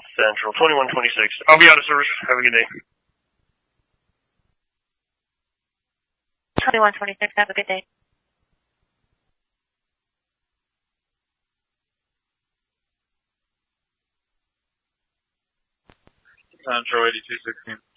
Central, 2126. I'll be out of service. Have a good day. 2126, have a good day. Central 8216.